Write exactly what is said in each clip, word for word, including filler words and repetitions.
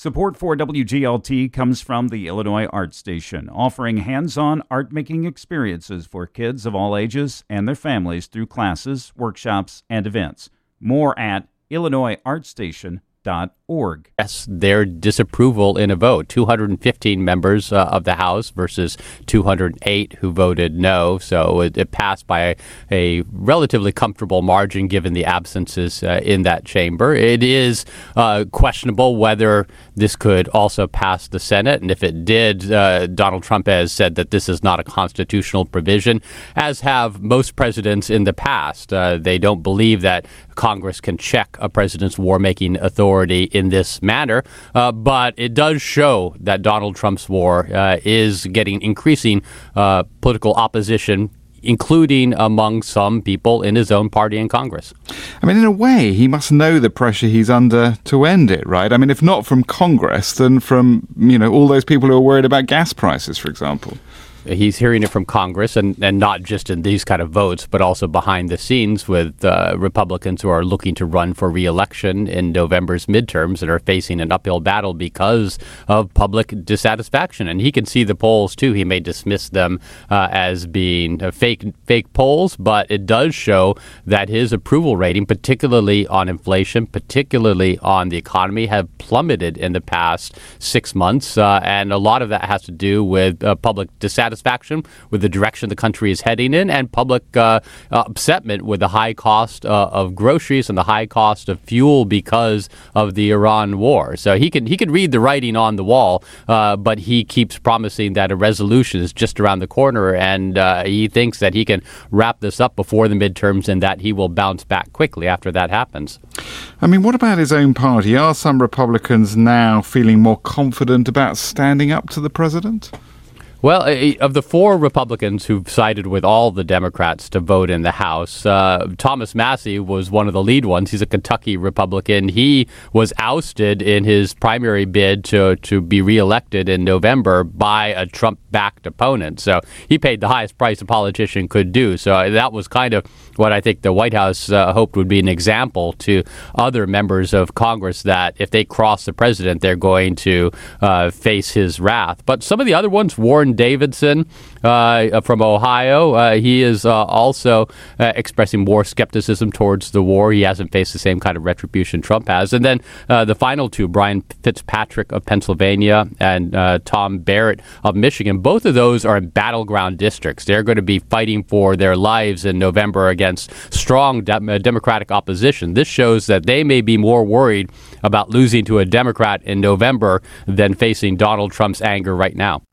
Support for W G L T comes from the Illinois Art Station, offering hands-on art-making experiences for kids of all ages and their families through classes, workshops, and events. More at illinois art station dot org. Yes, their disapproval in a vote. two hundred fifteen members uh, of the House versus two hundred eight who voted no. So it, it passed by a, a relatively comfortable margin given the absences uh, in that chamber. It is uh, questionable whether this could also pass the Senate. And if it did, uh, Donald Trump has said that this is not a constitutional provision, as have most presidents in the past. Uh, they don't believe that Congress can check a president's war-making authority in this manner, uh, but it does show that Donald Trump's war uh, is getting increasing uh, political opposition, including among some people in his own party in Congress. I mean, in a way, he must know the pressure he's under to end it, right? I mean, if not from Congress, then from, you know, all those people who are worried about gas prices, for example. He's hearing it from Congress, and, and not just in these kind of votes, but also behind the scenes with uh, Republicans who are looking to run for re-election in November's midterms and are facing an uphill battle because of public dissatisfaction. And he can see the polls, too. He may dismiss them uh, as being uh, fake fake polls, but it does show that his approval rating, particularly on inflation, particularly on the economy, have plummeted in the past six months. Uh, and a lot of that has to do with uh, public dissatisfaction. Satisfaction with the direction the country is heading in, and public uh, uh, upsetment with the high cost uh, of groceries and the high cost of fuel because of the Iran war. So he can he can read the writing on the wall, uh, but he keeps promising that a resolution is just around the corner, and uh, he thinks that he can wrap this up before the midterms and that he will bounce back quickly after that happens. I mean, what about his own party? Are some Republicans now feeling more confident about standing up to the president? Well, of the four Republicans who've sided with all the Democrats to vote in the House, uh, Thomas Massie was one of the lead ones. He's a Kentucky Republican. He was ousted in his primary bid to, to be reelected in November by a Trump-backed opponent. So he paid the highest price a politician could do. So that was kind of what I think the White House uh, hoped would be an example to other members of Congress, that if they cross the president, they're going to uh, face his wrath. But some of the other ones, Warren Davidson uh, from Ohio, uh, he is uh, also uh, expressing more skepticism towards the war. He hasn't faced the same kind of retribution Trump has. And then uh, the final two, Brian Fitzpatrick of Pennsylvania and uh, Tom Barrett of Michigan, both of those are in battleground districts. They're going to be fighting for their lives in November against strong de- Democratic opposition. This shows that they may be more worried about losing to a Democrat in November than facing Donald Trump's anger right now.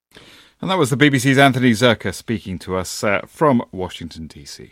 And that was the B B C's Anthony Zerka speaking to us uh, from Washington, D C.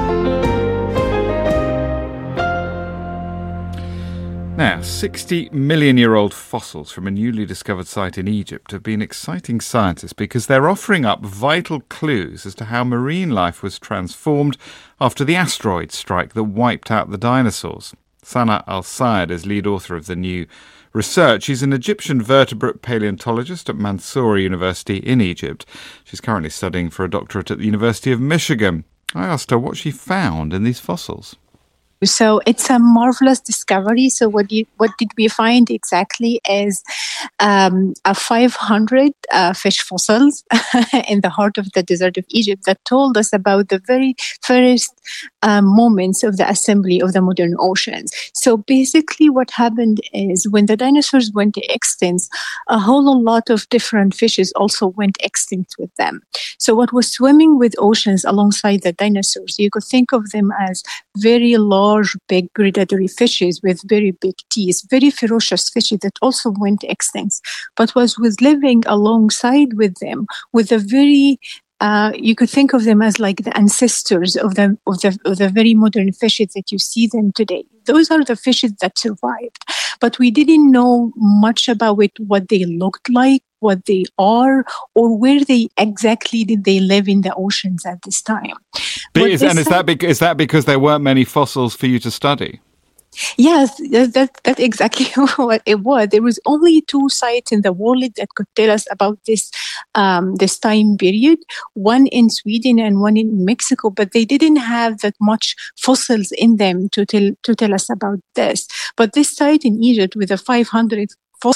Now, sixty-million-year-old fossils from a newly discovered site in Egypt have been exciting scientists because they're offering up vital clues as to how marine life was transformed after the asteroid strike that wiped out the dinosaurs. Sana Al-Sayed is lead author of the new research. She's an Egyptian vertebrate paleontologist at Mansoura University in Egypt. She's currently studying for a doctorate at the University of Michigan. I asked her what she found in these fossils. So it's a marvelous discovery. So what you, what did we find exactly is um, a five hundred uh, fish fossils in the heart of the desert of Egypt that told us about the very first uh, moments of the assembly of the modern oceans. So basically what happened is when the dinosaurs went extinct, a whole lot of different fishes also went extinct with them. So what was swimming with oceans alongside the dinosaurs, you could think of them as very large large, big predatory fishes with very big teeth, very ferocious fishes that also went extinct, but was was living alongside with them with a very Uh, you could think of them as like the ancestors of the of the of the very modern fishes that you see them today. Those are the fishes that survived, but we didn't know much about it, what they looked like, what they are, or where they exactly did they live in the oceans at this time. But is, and is that be- is that because there weren't many fossils for you to study? Yes, that, that's exactly what it was. There was only two sites in the world that could tell us about this um, this time period, one in Sweden and one in Mexico, but they didn't have that much fossils in them to tell to tell us about this. But this site in Egypt with the five hundred